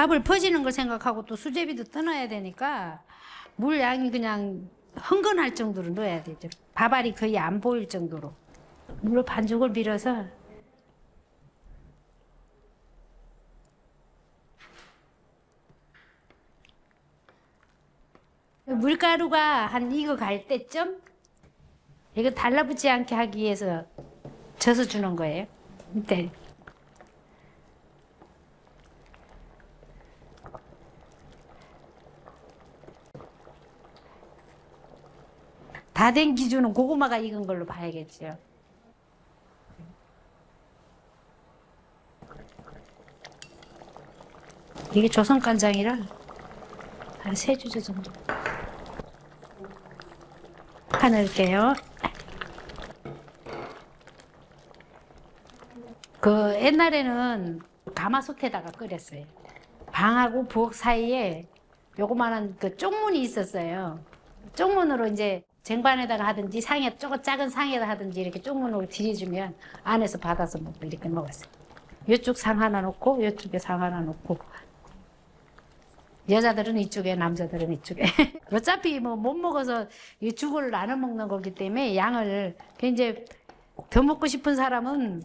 밥을 퍼지는 걸 생각하고 또 수제비도 떠나야 되니까 물 양이 그냥 흥건할 정도로 넣어야 되죠. 밥알이 거의 안 보일 정도로. 물로 반죽을 밀어서 물가루가 한 익어갈 때쯤 이거 달라붙지 않게 하기 위해서 져서 주는 거예요. 이때 다 된 기준은 고구마가 익은 걸로 봐야겠죠. 이게 조선 간장이라 한 3주저 정도 파 넣을게요. 그 옛날에는 가마솥에다가 끓였어요. 방하고 부엌 사이에 요거만한 그 쪽문이 있었어요. 쪽문으로 이제 쟁반에다가 하든지 상에 조금 작은 상에다 하든지 이렇게 쪽문으로 들여주면 안에서 받아서 먹고 이렇게 먹었어요. 이쪽 상 하나 놓고 이쪽에 상 하나 놓고 여자들은 이쪽에 남자들은 이쪽에 어차피 뭐 못 먹어서 이 죽을 나눠 먹는 거기 때문에 양을 이제 더 먹고 싶은 사람은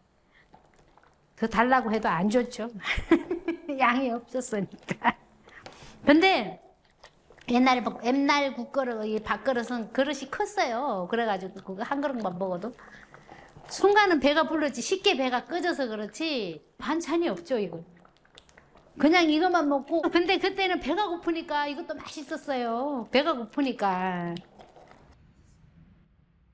더 달라고 해도 안 좋죠. 양이 없었으니까. 근데 옛날 국그릇, 이 밥그릇은 그릇이 컸어요. 그래가지고 그거 한 그릇만 먹어도 순간은 배가 불렀지 쉽게 배가 꺼져서 그렇지 반찬이 없죠 이거. 그냥 이것만 먹고 근데 그때는 배가 고프니까 이것도 맛있었어요. 배가 고프니까.